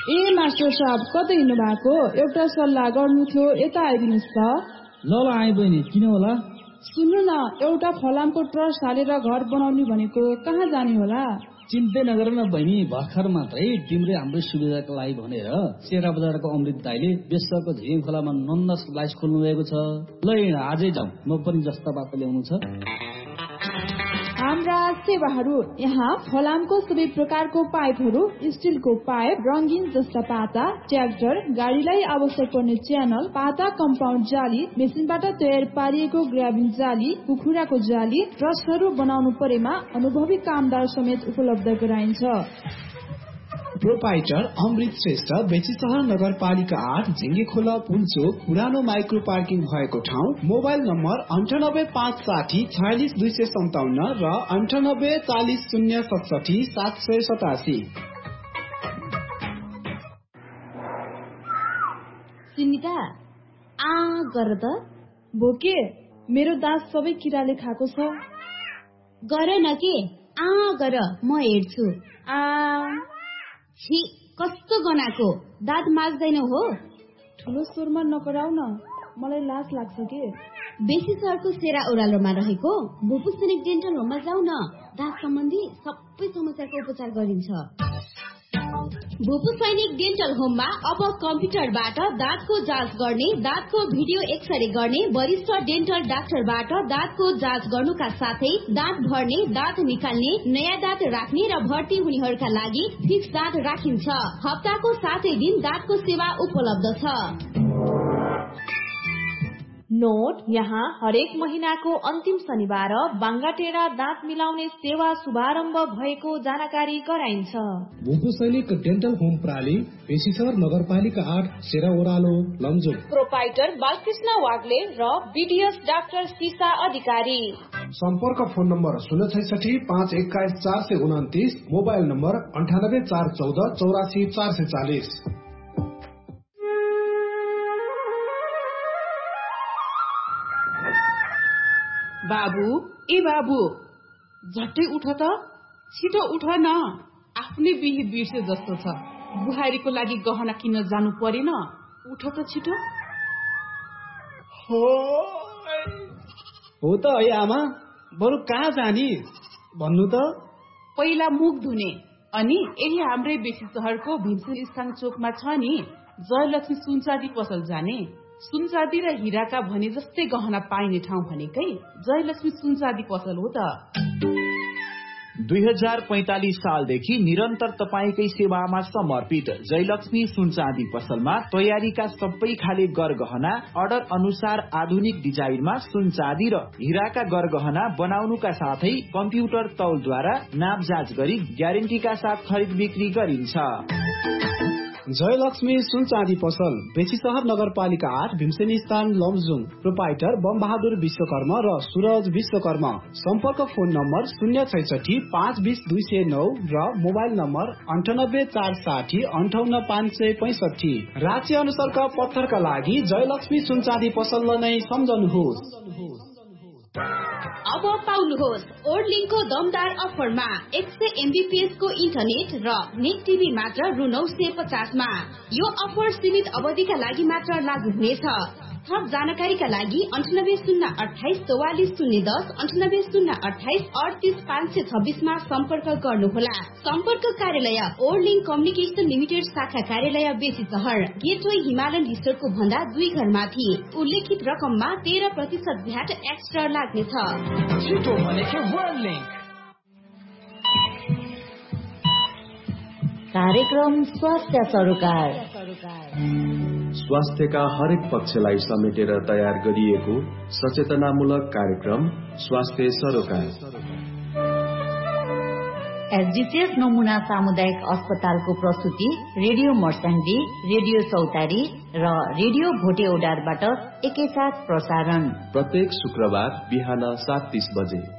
ए master साहब कतै हिँड्नु भएको? एउटा सल्लाह गर्नु थियो, यता आइदिनुहोस् त। ल आए बहिनी, किन होला? सुन्नु न, एउटा फलामको ट्रस्ट हालेर घर बनाउने भनेको, कहाँ जाने होला? चिन्तै नगर न बहिनी, भर्खर मात्रै तिम्रै हाम्रै सुविधाको लागि भनेर सेरा बजारको अमृत दाइले बेसको झिङ खोलामा नन्द स्लाइस खोल्नु भएको छ। ल आजै जाउँ, म पनि जस्ता बाटो ल्याउनु छ। हाम्रा सेवाहरू यहाँ फलामको सबै प्रकारको पाइपहरू, स्टिलको पाइप, रंगीन जस्ता पाता, ट्र्याक्टर, गाडीलाई आवश्यक पर्ने च्यानल, पाता कम्पाउन्ड जाली, मेसिनबाट तयार पारिएको ग्राभिङ जाली, कुखुराको जाली, ट्रस्टहरू बनाउनु परेमा अनुभवी कामदार समेत उपलब्ध गराइन्छ। प्रोपाइटर अमृत श्रेष्ठ, बेचीसहर नगरपालिका 8, झिङ्गे खोला पुलचोक, पुरानो माइक्रो पार्किङ भएको ठाउँ। मोबाइल नम्बर 9856 46257 र 9840 787। सुनिता आ गर त। भोके, मेरो दाँत सबै किराले खाएको छ। गर न के, आ गर, म हेर्छु। आ छी, कस्तो गनाको, दाँत माझ्दैन हो? ठुलो स्वरमा नकराउ न, मलाई लाज लाग्छ के। बेसी सहरको सेरा ओह्रालोमा रहेको भूपू सैनिक डेन्टल होममा जाऊ न, दाँत सम्बन्धी सबै समस्याको उपचार गरिन्छ। भूपू सैनिक डेन्टल होममा अब कम्प्युटरबाट दाँतको जाँच गर्ने, दाँतको भिडियो एक्सरे गर्ने, वरिष्ठ डेन्टल डाक्टरबाट दाँतको जाँच गर्नुका साथै दाँत भर्ने, दाँत निकाल्ने, नयाँ दाँत राख्ने र भर्ती हुनेहरूका लागि फिक्स दाँत राखिन्छ। हप्ताको 7 दिन दाँतको सेवा उपलब्ध छ। नोट, यहाँ हरेक महिनाको अन्तिम शनिबार बाङ्गाटेरा दाँत मिलाउने सेवा शुभारम्भ भएको जानकारी गराइन्छ। भूपू सैनिक डेन्टल होम प्राली, पेशीसर नगरपालिका 8, सेरा ओह्रालो, लमजुङ। प्रोपाइटर बालकृष्ण वाग्ले र बीडीएस डाक्टर सीसा अधिकारी। सम्पर्क फोन नम्बर 066 521 429, मोबाइल नम्बर 98 414 84 440। बाबु, ए बाबु, झट्टै उठ त, छिटो उठ न, आफ्नै बिहे बिर्से जस्तो छ। बुहारीको लागि गहना किन्न जानु परेन, उठ त छिटो। हो त है आमा, बरु कहाँ जाने भन्नु त? पहिला मुख धुने, अनि यही हाम्रै बेसी सहरको भीमसेन स्थान चोकमा छ नि जयलक्ष्मी सुनचाँदी पसल जाने। सुनचाँदी र हिराका भने जस्तै गहना पाइने ठाउँ भनेकै जयलक्ष्मी सुनचाँदी पसल हो त। 2045 सालदेखि निरन्तर तपाईकै सेवामा समर्पित जयलक्ष्मी सुनचाँदी पसलमा तयारीका सबै खाले गरगहना अर्डर अनुसार आधुनिक डिजाइनमा सुनचाँदी र हिराका गरगहना बनाउनुका साथै कम्प्युटर तौलद्वारा नाप जाँच गरी ग्यारेन्टीका साथ खरिद बिक्री गरिन्छ। जयलक्ष्मी सुनचाँदी पसल, बेचीसहर नगरपालिका 8, भीमसेनी स्थान, लमजुङ। प्रोपाइटर बमबहादुर विश्वकर्मा र सूरज विश्वकर्मा। सम्पर्क फोन नम्बर 066 520 209 र मोबाइल नम्बर 98 460 58 565। राज्य अनुसारका पत्थरका लागि जयलक्ष्मी सुनचाँदी पसललाई नै सम्झनुहोस्। अब पाउनुहोस् ओर्लिङको दमदार अफरमा 100 MBPS को इन्टरनेट र नेट टिभी मात्र रु 950 मा। यो अफर सीमित अवधिका लागि मात्र लागू हुनेछ। थप जानकारीका लागि 9808 44010 9808 38526 मा सम्पर्क गर्नुहोला। सम्पर्क कार्यालय ओर्लिङ कम्युनिकेसन लिमिटेड शाखा कार्यालय बेसी सहर, गेटवे हिमालयन रिसोर्टको भन्दा 2 घर माथि। उल्लेखित रकममा 13% भ्याट एक्स्ट्रा लाग्नेछ। छिटो भनेको ओर्लिङ। कार्यक्रम स्वास्थ्य सरोकार। स्वास्थ्यका हरेक पक्षलाई समेटेर तयार गरिएको सचेतनामूलक कार्यक्रम स्वास्थ्य सरोकार। एसडीसीएस नमुना सामुदायिक अस्पतालको प्रस्तुति रेडियो मर्स्याङ्गी, रेडियो चौतारी र रेडियो भोटे ओडारबाट एकैसाथ प्रसारण। प्रत्येक शुक्रबार बिहान 7:30 बजे।